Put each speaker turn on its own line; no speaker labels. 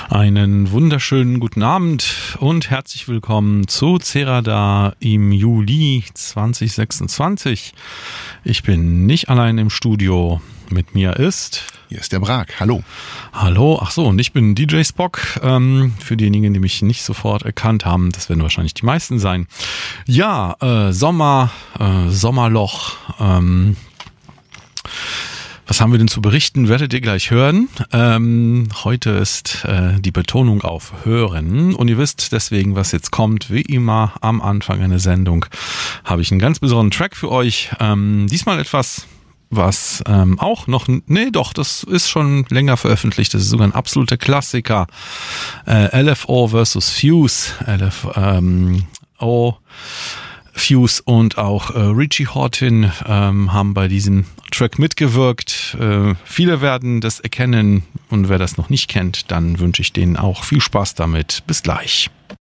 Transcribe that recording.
Einen wunderschönen guten Abend und herzlich willkommen zu Cerada im Juli 2026. Ich bin nicht allein im Studio. Mit mir ist...
Hier ist der Brag. Hallo.
Hallo. Ach so, und ich bin DJ Spock. Für diejenigen, die mich nicht sofort erkannt haben, das werden wahrscheinlich die meisten sein. Ja, Sommerloch. Was haben wir denn zu berichten, werdet ihr gleich hören. Heute ist die Betonung auf Hören. Und ihr wisst deswegen, was jetzt kommt. Wie immer am Anfang einer Sendung habe ich einen ganz besonderen Track für euch. Diesmal etwas, was auch noch... Nee, doch, das ist schon länger veröffentlicht. Das ist sogar ein absoluter Klassiker. LFO versus Fuse. Fuse und auch Richie Hawtin haben bei diesem Track mitgewirkt. Viele werden das erkennen und wer das noch nicht kennt, dann wünsche ich denen auch viel Spaß damit. Bis gleich.